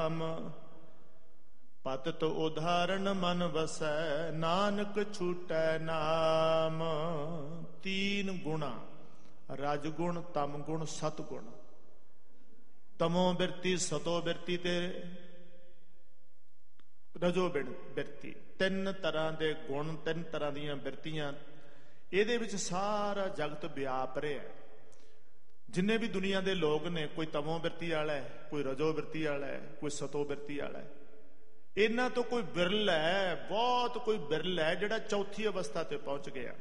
ਪਤਿਤ ਉਦਾਹਰਣ ਮਨ ਵਸੈ, ਨਾਨਕ ਛੂਟੈ ਨਾਮ। ਤੀਨ ਗੁਣਾ, ਰਜਗੁਣ, ਤਮ ਗੁਣ, ਸਤਗੁਣ। ਤਮੋ ਬਿਰਤੀ, ਸਤੋ ਬਿਰਤੀ ਤੇ ਰਜੋ ਬਿਰਤੀ, ਤਿੰਨ ਤਰ੍ਹਾਂ ਦੇ ਗੁਣ, ਤਿੰਨ ਤਰ੍ਹਾਂ ਦੀਆਂ ਬਿਰਤੀਆਂ। ਇਹਦੇ ਵਿੱਚ ਸਾਰਾ ਜਗਤ ਵਿਆਪ ਰਿਹਾ। ਜਿੰਨੇ ਵੀ ਦੁਨੀਆ ਦੇ ਲੋਕ ਨੇ, ਕੋਈ ਤਮੋ ਬਿਰਤੀ ਵਾਲਾ ਹੈ, ਕੋਈ ਰਜੋ ਬਿਰਤੀ ਵਾਲਾ ਹੈ, ਕੋਈ ਸਤੋ ਬਿਰਤੀ ਵਾਲਾ ਹੈ। ਇਹਨਾਂ ਤੋਂ ਕੋਈ ਬਿਰਲਾ ਹੈ, ਬਹੁਤ ਕੋਈ ਬਿਰਲਾ ਹੈ ਜਿਹੜਾ ਚੌਥੀ ਅਵਸਥਾ ਤੇ ਪਹੁੰਚ ਗਿਆ,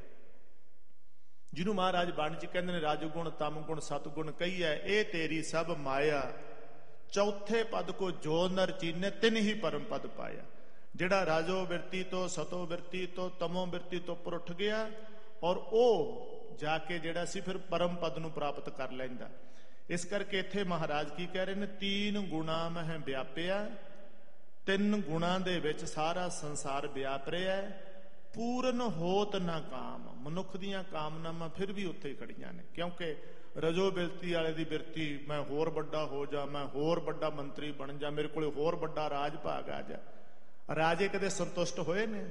ਜਿਹਨੂੰ ਮਹਾਰਾਜ ਬਾਣੀ ਚ ਕਹਿੰਦੇ ਨੇ ਰਜਗੁਣ, ਤਮ ਗੁਣ, ਸਤਗੁਣ ਕਹੀਐ, ਇਹ ਤੇਰੀ ਸਭ ਮਾਇਆ। ਚੌਥੇ ਪਦ ਕੋ ਜੋ ਨਰ ਚੀਨੇ, ਤਿੰਨ ਹੀ ਪਰਮ ਪਦ ਪਾਇਆ। ਜਿਹੜਾ ਰਾਜੋ ਬਿਰਤੀ ਤੋਂ, ਸਤੋ ਬਿਰਤੀ ਤੋਂ, ਤਮੋ ਬਿਰਤੀ ਤੋਂ ਉੱਪਰ ਉੱਠ ਗਿਆ, ਔਰ ਉਹ ਜਾ ਕੇ ਜਿਹੜਾ ਸੀ ਫਿਰ ਪਰਮ ਪਦ ਨੂੰ ਪ੍ਰਾਪਤ ਕਰ ਲੈਂਦਾ। ਇਸ ਕਰਕੇ ਇੱਥੇ ਮਹਾਰਾਜ ਕੀ ਕਹਿ ਰਹੇ ਨੇ, ਤੀਨ ਗੁਣਾ ਮਹਿ ਵਿਆਪਿਆ। ਤਿੰਨ ਗੁਣਾਂ ਦੇ ਵਿੱਚ ਸਾਰਾ ਸੰਸਾਰ ਵਿਆਪ ਰਿਹਾ। ਪੂਰਨ ਹੋਤ ਨਾ ਕਾਮ, ਮਨੁੱਖ ਦੀਆਂ ਕਾਮਨਾਵਾਂ ਫਿਰ ਵੀ ਉੱਥੇ ਹੀ ਖੜੀਆਂ ਨੇ। ਕਿਉਂਕਿ ਰਜੋ ਬਿਰਤੀ ਵਾਲੇ ਦੀ ਬਿਰਤੀ, ਮੈਂ ਹੋਰ ਵੱਡਾ ਹੋ ਜਾ, ਮੈਂ ਹੋਰ ਵੱਡਾ ਮੰਤਰੀ ਬਣ ਜਾ, ਮੇਰੇ ਕੋਲੇ ਹੋਰ ਵੱਡਾ ਰਾਜ ਭਾਗ ਆ ਜਾ। ਰਾਜੇ ਕਦੇ ਸੰਤੁਸ਼ਟ ਹੋਏ ਨੇ?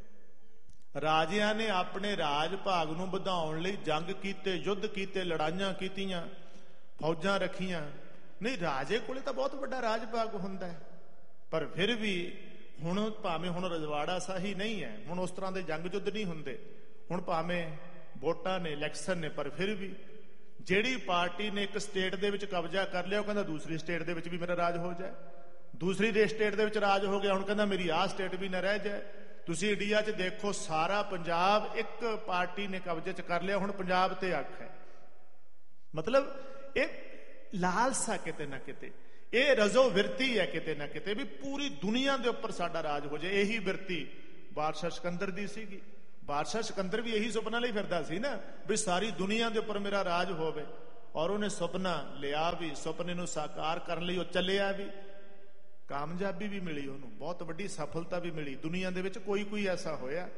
ਰਾਜਿਆਂ ਨੇ ਆਪਣੇ ਰਾਜ ਭਾਗ ਨੂੰ ਵਧਾਉਣ ਲਈ ਜੰਗ ਕੀਤੇ, ਯੁੱਧ ਕੀਤੇ, ਲੜਾਈਆਂ ਕੀਤੀਆਂ, ਫੌਜਾਂ ਰੱਖੀਆਂ। ਨਹੀਂ, ਰਾਜੇ ਕੋਲੇ ਤਾਂ ਬਹੁਤ ਵੱਡਾ ਰਾਜ ਭਾਗ ਹੁੰਦਾ ਹੈ, ਪਰ ਫਿਰ ਵੀ ਹੁਣ ਭਾਵੇਂ ਹੁਣ ਰਜਵਾੜਾ ਸਾਹੀ ਨਹੀਂ ਹੈ, ਹੁਣ ਉਸ ਤਰ੍ਹਾਂ ਦੇ ਜੰਗ ਯੁੱਧ ਨਹੀਂ ਹੁੰਦੇ। ਹੁਣ ਭਾਵੇਂ ਵੋਟਾਂ ਨੇ, ਇਲੈਕਸ਼ਨ ਨੇ, ਪਰ ਫਿਰ ਵੀ ਜਿਹੜੀ ਪਾਰਟੀ ਨੇ ਇੱਕ ਸਟੇਟ ਦੇ ਵਿੱਚ ਕਬਜ਼ਾ ਕਰ ਲਿਆ, ਉਹ ਕਹਿੰਦਾ ਦੂਸਰੀ ਸਟੇਟ ਦੇ ਵਿੱਚ ਵੀ ਮੇਰਾ ਰਾਜ ਹੋ ਜਾਏ। ਦੂਸਰੀ ਸਟੇਟ ਦੇ ਵਿੱਚ ਰਾਜ ਹੋ ਗਿਆ, ਹੁਣ ਕਹਿੰਦਾ ਮੇਰੀ ਆਹ ਸਟੇਟ ਵੀ ਨਾ ਰਹਿ ਜਾਏ। ਤੁਸੀਂ ਇੰਡੀਆ 'ਚ ਦੇਖੋ, ਸਾਰਾ ਪੰਜਾਬ ਇੱਕ ਪਾਰਟੀ ਨੇ ਕਬਜ਼ੇ 'ਚ ਕਰ ਲਿਆ, ਹੁਣ ਪੰਜਾਬ ਤੇ ਅੱਖ ਹੈ। ਮਤਲਬ ਇਹ ਲਾਲਸਾ ਕਿਤੇ ਨਾ ਕਿਤੇ, ਇਹ ਰਜੋ ਬਿਰਤੀ ਹੈ ਕਿਤੇ ਨਾ ਕਿਤੇ, ਵੀ ਪੂਰੀ ਦੁਨੀਆ ਦੇ ਉੱਪਰ ਸਾਡਾ ਰਾਜ ਹੋ ਜਾਏ। ਇਹੀ ਬਿਰਤੀ ਬਾਦਸ਼ਾਹ ਸਿਕੰਦਰ ਦੀ ਸੀਗੀ। ਬਾਦਸ਼ਾਹ ਸਿਕੰਦਰ ਵੀ ਇਹੀ ਸੁਪਨਾ ਲਈ ਫਿਰਦਾ ਸੀ ਨਾ, ਵੀ ਸਾਰੀ ਦੁਨੀਆ ਦੇ ਉੱਪਰ ਮੇਰਾ ਰਾਜ ਹੋਵੇ। ਔਰ ਉਹਨੇ ਸੁਪਨਾ ਲਿਆ ਵੀ, ਸੁਪਨੇ ਨੂੰ ਸਾਕਾਰ ਕਰਨ ਲਈ ਉਹ ਚੱਲਿਆ ਵੀ, ਕਾਮਯਾਬੀ ਵੀ ਮਿਲੀ ਉਹਨੂੰ, ਬਹੁਤ ਵੱਡੀ ਸਫਲਤਾ ਵੀ ਮਿਲੀ। ਦੁਨੀਆ ਦੇ ਵਿੱਚ ਕੋਈ ਐਸਾ ਹੋਇਆ।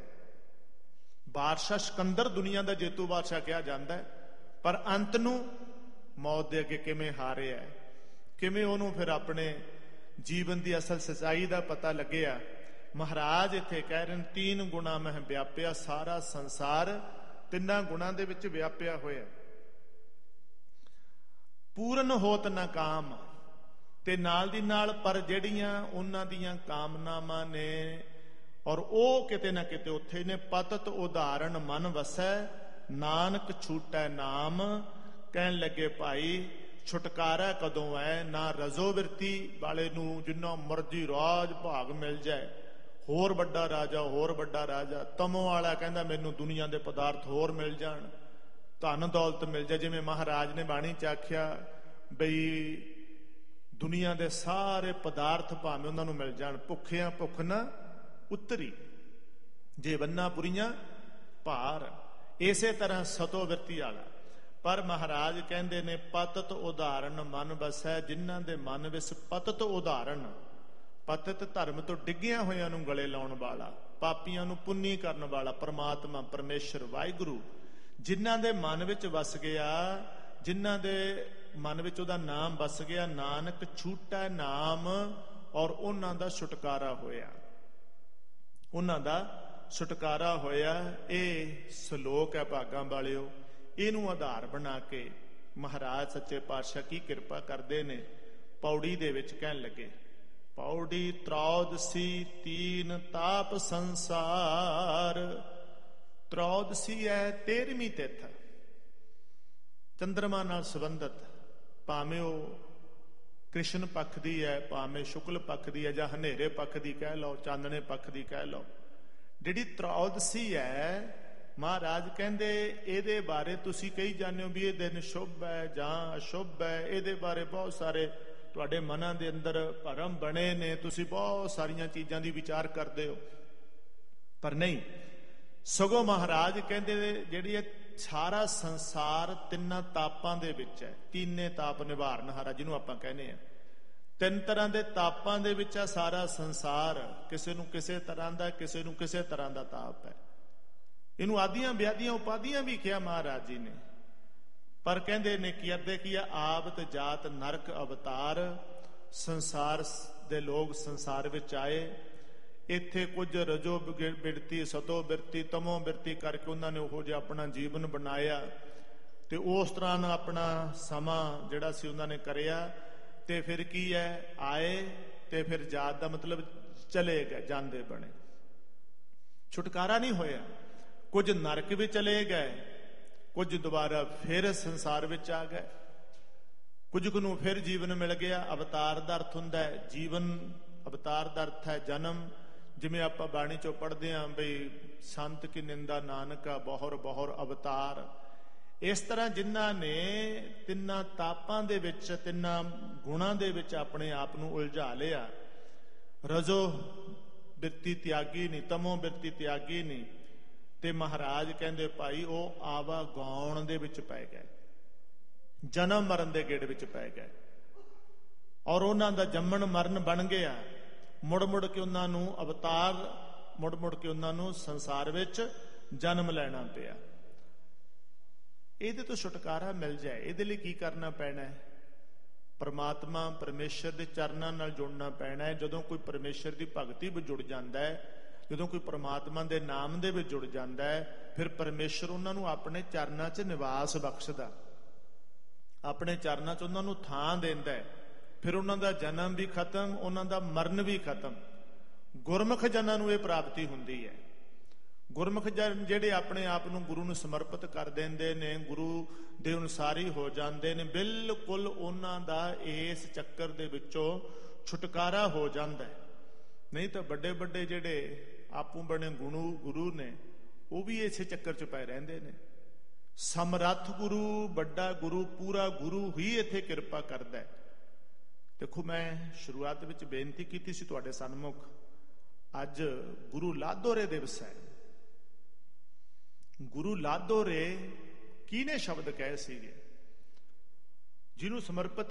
ਬਾਦਸ਼ਾਹ ਸਿਕੰਦਰ ਦੁਨੀਆ ਦਾ ਜੇਤੂ ਬਾਦਸ਼ਾਹ ਕਿਹਾ ਜਾਂਦਾ ਹੈ, ਪਰ ਅੰਤ ਨੂੰ ਮੌਤ ਦੇ ਅੱਗੇ ਕਿਵੇਂ ਹਾਰਿਆ, ਕਿਵੇਂ ਉਹਨੂੰ ਫਿਰ ਆਪਣੇ ਜੀਵਨ ਦੀ ਅਸਲ ਸੱਚਾਈ ਦਾ ਪਤਾ ਲੱਗਿਆ। ਮਹਾਰਾਜ ਇੱਥੇ ਕਹਿ ਰਹੇ ਨੇ, ਤੀਨ ਗੁਣਾ ਮਹਿ ਵਿਆਪਿਆ। ਸਾਰਾ ਸੰਸਾਰ ਤਿੰਨਾਂ ਗੁਣਾਂ ਦੇ ਵਿੱਚ ਵਿਆਪਿਆ ਹੋਇਆ। ਪੂਰਨ ਹੋਤ ਨਾ ਕਾਮ, ਤੇ ਨਾਲ ਦੀ ਨਾਲ ਪਰ ਜਿਹੜੀਆਂ ਉਹਨਾਂ ਦੀਆਂ ਕਾਮਨਾਵਾਂ ਨੇ, ਔਰ ਉਹ ਕਿਤੇ ਨਾ ਕਿਤੇ ਉੱਥੇ ਨੇ। ਪਤਿਤ ਉਦਾਹਰਣ ਮਨ ਵਸੈ, ਨਾਨਕ ਛੂਟੈ ਨਾਮ। ਕਹਿਣ ਲੱਗੇ ਭਾਈ, ਛੁਟਕਾਰਾ ਕਦੋਂ ਹੈ? ਨਾ ਰਜੋ ਬਿਰਤੀ ਵਾਲੇ ਨੂੰ ਜਿੰਨਾ ਮਰਜ਼ੀ ਰਾਜ ਭਾਗ ਮਿਲ ਜਾਏ, ਹੋਰ ਵੱਡਾ ਰਾਜਾ, ਹੋਰ ਵੱਡਾ ਰਾਜਾ। ਤਮੋ ਵਾਲਾ ਕਹਿੰਦਾ ਮੈਨੂੰ ਦੁਨੀਆ ਦੇ ਪਦਾਰਥ ਹੋਰ ਮਿਲ ਜਾਣ, ਧਨ ਦੌਲਤ ਮਿਲ ਜਾਏ। ਜਿਵੇਂ ਮਹਾਰਾਜ ਨੇ ਬਾਣੀ ਚ ਆਖਿਆ ਬਈ ਦੁਨੀਆ ਦੇ ਸਾਰੇ ਪਦਾਰਥ ਭਾਵੇਂ ਉਹਨਾਂ ਨੂੰ ਮਿਲ ਜਾਣ, ਭੁੱਖਿਆਂ ਭੁੱਖ ਨਾ ਉਤਰੀ, ਜੇ ਬੰਨਾ ਪੁਰੀਆਂ ਭਾਰ। ਇਸੇ ਤਰ੍ਹਾਂ ਸਤੋ ਬਿਰਤੀ ਵਾਲਾ। ਪਰ ਮਹਾਰਾਜ ਕਹਿੰਦੇ ਨੇ ਪਤਿਤ ਉਦਾਹਰਣ ਮਨ ਵਸੈ। ਜਿਨ੍ਹਾਂ ਦੇ ਮਨ ਵਿੱਚ ਪਤਿਤ ਉਦਾਹਰਣ, ਪਤਿਤ ਧਰਮ ਤੋਂ ਡਿੱਗਿਆਂ ਹੋਇਆਂ ਨੂੰ ਗਲੇ ਲਾਉਣ ਵਾਲਾ, ਪਾਪੀਆਂ ਨੂੰ ਪੁੰਨੀ ਕਰਨ ਵਾਲਾ ਪਰਮਾਤਮਾ, ਪਰਮੇਸ਼ਰ, ਵਾਹਿਗੁਰੂ ਜਿਨ੍ਹਾਂ ਦੇ ਮਨ ਵਿੱਚ ਵਸ ਗਿਆ, ਜਿਨ੍ਹਾਂ ਦੇ ਮਨ ਵਿੱਚ ਉਹਦਾ ਨਾਮ ਵਸ ਗਿਆ, ਨਾਨਕ ਛੂਟਾ ਨਾਮ, ਔਰ ਉਹਨਾਂ ਦਾ ਛੁਟਕਾਰਾ ਹੋਇਆ, ਉਹਨਾਂ ਦਾ ਛੁਟਕਾਰਾ ਹੋਇਆ। ਇਹ ਸ਼ਲੋਕ ਹੈ ਭਾਗਾਂ ਵਾਲਿਓ। ਇਹਨੂੰ ਆਧਾਰ ਬਣਾ ਕੇ ਮਹਾਰਾਜ ਸੱਚੇ ਪਾਤਸ਼ਾਹ ਕੀ ਕਿਰਪਾ ਕਰਦੇ ਨੇ। ਪੌੜੀ ਦੇ ਵਿੱਚ ਕਹਿਣ ਲੱਗੇ, ਪੌੜੀ ਤ੍ਰੌਦਸੀ ਤੀਨ ਤਾਪ ਸੰਸਾਰ। ਤ੍ਰੌਦਸੀ ਹੈ 13ਵੀਂ ਤਿਥ, ਚੰਦਰਮਾ ਨਾਲ ਸੰਬੰਧਿਤ, ਭਾਵੇਂ ਉਹ ਕ੍ਰਿਸ਼ਨ ਪੱਖ ਦੀ ਹੈ, ਭਾਵੇਂ ਸ਼ੁਕਲ ਪੱਖ ਦੀ ਹੈ, ਜਾਂ ਹਨੇਰੇ ਪੱਖ ਦੀ ਕਹਿ ਲਓ, ਚਾਨਣੇ ਪੱਖ ਦੀ ਕਹਿ ਲਓ। ਜਿਹੜੀ ਤ੍ਰੌਦਸੀ ਹੈ, ਮਹਾਰਾਜ ਕਹਿੰਦੇ ਇਹਦੇ ਬਾਰੇ ਤੁਸੀਂ ਕਹੀ ਜਾਂਦੇ ਹੋ ਵੀ ਇਹ ਦਿਨ ਸ਼ੁਭ ਹੈ ਜਾਂ ਅਸ਼ੁਭ ਹੈ। ਇਹਦੇ ਬਾਰੇ ਬਹੁਤ ਸਾਰੇ ਤੁਹਾਡੇ ਮਨਾਂ ਦੇ ਅੰਦਰ ਭਰਮ ਬਣੇ ਨੇ, ਤੁਸੀਂ ਬਹੁਤ ਸਾਰੀਆਂ ਚੀਜ਼ਾਂ ਦੀ ਵਿਚਾਰ ਕਰਦੇ ਹੋ, ਪਰ ਨਹੀਂ। ਸਗੋਂ ਮਹਾਰਾਜ ਕਹਿੰਦੇ ਜਿਹੜੀ ਇਹ ਸਾਰਾ ਸੰਸਾਰ ਤਿੰਨਾਂ ਤਾਪਾਂ ਦੇ ਵਿੱਚ ਹੈ। ਤੀਨੇ ਤਾਪ ਨਿਵਾਰਨ ਹਾਰਾ ਜਿਹਨੂੰ ਆਪਾਂ ਕਹਿੰਦੇ ਆ, ਤਿੰਨ ਤਰ੍ਹਾਂ ਦੇ ਤਾਪਾਂ ਦੇ ਵਿੱਚ ਆ ਸਾਰਾ ਸੰਸਾਰ। ਕਿਸੇ ਨੂੰ ਕਿਸੇ ਤਰ੍ਹਾਂ ਦਾ, ਕਿਸੇ ਨੂੰ ਕਿਸੇ ਤਰ੍ਹਾਂ ਦਾ ਤਾਪ ਹੈ। ਇਹਨੂੰ ਆਦੀਆਂ ਵਿਆਦੀਆਂ ਉਪਾਧੀਆਂ ਵੀ ਕਿਹਾ ਮਹਾਰਾਜ ਜੀ ਨੇ, ਪਰ ਕਹਿੰਦੇ ਨੇ ਕੀ ਅਰਦੇ ਕੀ ਆ, ਆਵਤ ਜਾਤ ਨਰਕ ਅਵਤਾਰ। ਸੰਸਾਰ ਦੇ ਲੋਕ ਸੰਸਾਰ ਵਿੱਚ ਆਏ। ਇੱਥੇ ਕੁਝ ਰਜੋ ਬਿਰਤੀ, ਸਤੋ ਬਿਰਤੀ, ਤਮੋ ਬਿਰਤੀ ਕਰਕੇ ਉਹਨਾਂ ਨੇ ਉਹੋ ਜਿਹਾ ਆਪਣਾ ਜੀਵਨ ਬਣਾਇਆ ਤੇ ਉਸ ਤਰ੍ਹਾਂ ਆਪਣਾ ਸਮਾਂ ਜਿਹੜਾ ਸੀ ਉਹਨਾਂ ਨੇ ਕਰਿਆ। ਤੇ ਫਿਰ ਕੀ ਹੈ, ਆਏ ਤੇ ਫਿਰ ਜਾਤ ਦਾ ਮਤਲਬ ਚਲੇ ਗਏ, ਜਾਂਦੇ ਬਣੇ। ਛੁਟਕਾਰਾ ਨਹੀਂ ਹੋਇਆ। ਕੁਝ ਨਰਕ ਵਿੱਚ ਚਲੇ ਗਏ, ਕੁਝ ਦੁਬਾਰਾ ਫਿਰ ਸੰਸਾਰ ਵਿੱਚ ਆ ਗਏ, ਕੁਝ ਕੁ ਨੂੰ ਫਿਰ ਜੀਵਨ ਮਿਲ ਗਿਆ। ਅਵਤਾਰ ਦਾ ਅਰਥ ਹੁੰਦਾ ਹੈ ਜੀਵਨ, ਅਵਤਾਰ ਦਾ ਅਰਥ ਹੈ ਜਨਮ। ਜਿਵੇਂ ਆਪਾਂ ਬਾਣੀ ਚੋਂ ਪੜ੍ਹਦੇ ਹਾਂ ਬਈ ਸੰਤ ਕੀ ਨਿੰਦਾ ਨਾਨਕਾ ਬਹੁਰ ਬਹੁਰ ਅਵਤਾਰ। ਇਸ ਤਰ੍ਹਾਂ ਜਿਨ੍ਹਾਂ ਨੇ ਤਿੰਨਾਂ ਤਾਪਾਂ ਦੇ ਵਿੱਚ, ਤਿੰਨਾਂ ਗੁਣਾਂ ਦੇ ਵਿੱਚ ਆਪਣੇ ਆਪ ਨੂੰ ਉਲਝਾ ਲਿਆ, ਰਜੋ ਬਿਰਤੀ ਤਿਆਗੀ ਨਹੀਂ, ਤਮੋ ਬਿਰਤੀ ਤਿਆਗੀ ਨਹੀਂ, ਤੇ ਮਹਾਰਾਜ ਕਹਿੰਦੇ ਭਾਈ ਉਹ ਆਵਾ ਗਾਉਣ ਦੇ ਵਿੱਚ ਪੈ ਗਏ, ਜਨਮ ਮਰਨ ਦੇ ਗੇੜ ਵਿੱਚ ਪੈ ਗਏ, ਔਰ ਉਹਨਾਂ ਦਾ ਜੰਮਣ ਮਰਨ ਬਣ ਗਿਆ। ਮੁੜ ਮੁੜ ਕੇ ਉਹਨਾਂ ਨੂੰ ਅਵਤਾਰ, ਮੁੜ ਮੁੜ ਕੇ ਉਹਨਾਂ ਨੂੰ ਸੰਸਾਰ ਵਿੱਚ ਜਨਮ ਲੈਣਾ ਪਿਆ। ਇਹਦੇ ਤੋਂ ਛੁਟਕਾਰਾ ਮਿਲ ਜਾਏ, ਇਹਦੇ ਲਈ ਕੀ ਕਰਨਾ ਪੈਣਾ ਹੈ? ਪਰਮਾਤਮਾ ਪਰਮੇਸ਼ਰ ਦੇ ਚਰਨਾਂ ਨਾਲ ਜੁੜਨਾ ਪੈਣਾ ਹੈ। ਜਦੋਂ ਕੋਈ ਪਰਮੇਸ਼ਰ ਦੀ ਭਗਤੀ ਵਿੱਚ ਜੁੜ ਜਾਂਦਾ ਹੈ, ਜਦੋਂ ਕੋਈ ਪਰਮਾਤਮਾ ਦੇ ਨਾਮ ਦੇ ਵਿੱਚ ਜੁੜ ਜਾਂਦਾ ਹੈ, ਫਿਰ ਪਰਮੇਸ਼ਰ ਉਹਨਾਂ ਨੂੰ ਆਪਣੇ ਚਰਨਾਂ 'ਚ ਨਿਵਾਸ ਬਖਸ਼ਦਾ, ਆਪਣੇ ਚਰਨਾਂ 'ਚ ਉਹਨਾਂ ਨੂੰ ਥਾਂ ਦਿੰਦਾ ਹੈ। ਫਿਰ ਉਹਨਾਂ ਦਾ ਜਨਮ ਵੀ ਖਤਮ, ਉਹਨਾਂ ਦਾ ਮਰਨ ਵੀ ਖਤਮ। ਗੁਰਮੁਖ ਜਨਾਂ ਨੂੰ ਇਹ ਪ੍ਰਾਪਤੀ ਹੁੰਦੀ ਹੈ। ਗੁਰਮੁਖ ਜਨ ਜਿਹੜੇ ਆਪਣੇ ਆਪ ਨੂੰ ਗੁਰੂ ਨੂੰ ਸਮਰਪਿਤ ਕਰ ਦਿੰਦੇ ਨੇ, ਗੁਰੂ ਦੇ ਅਨੁਸਾਰੀ ਹੋ ਜਾਂਦੇ ਨੇ, ਬਿਲਕੁਲ ਉਹਨਾਂ ਦਾ ਇਸ ਚੱਕਰ ਦੇ ਵਿੱਚੋਂ ਛੁਟਕਾਰਾ ਹੋ ਜਾਂਦਾ ਹੈ। ਨਹੀਂ ਤਾਂ ਵੱਡੇ ਵੱਡੇ ਜਿਹੜੇ ਆਪੂ ਬਣੇ ਗੁਰੂ ਨੇ, ਉਹ ਵੀ ਇਸੇ ਚੱਕਰ 'ਚ ਪਏ ਰਹਿੰਦੇ ਨੇ। ਸਮਰੱਥ ਗੁਰੂ, ਵੱਡਾ ਗੁਰੂ, ਪੂਰਾ ਗੁਰੂ ਹੀ ਇੱਥੇ ਕਿਰਪਾ ਕਰਦਾ ਹੈ। ਦੇਖੋ, ਮੈਂ ਸ਼ੁਰੂਆਤ ਵਿੱਚ ਬੇਨਤੀ ਕੀਤੀ ਸੀ ਤੁਹਾਡੇ ਸਨਮੁਖ, ਅੱਜ ਗੁਰੂ ਲਾਧੋਰੇ ਦਿਵਸ ਹੈ। ਗੁਰੂ ਲਾਧੋਰੇ ਕਿਹਨੇ ਸ਼ਬਦ ਕਹੇ ਸੀਗੇ? ਜਿਹਨੂੰ ਸਮਰਪਿਤ